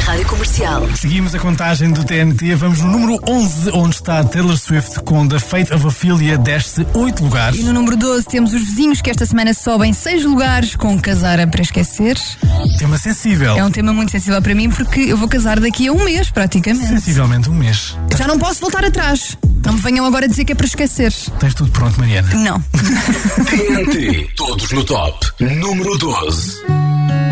Rádio Comercial. Seguimos a contagem do TNT. Vamos no número 11, onde está Taylor Swift com The Fate of Ophelia, desce 8 lugares. E no número 12 temos os vizinhos que esta semana sobem 6 lugares com Casar para Esquecer. Tema sensível. É um tema muito sensível para mim porque eu vou casar daqui a um mês, praticamente. Sensivelmente um mês. Já não posso voltar atrás. Não me venham agora dizer que é para esquecer. Tens tudo pronto, Mariana? Não. TNT, todos no top. Número 12.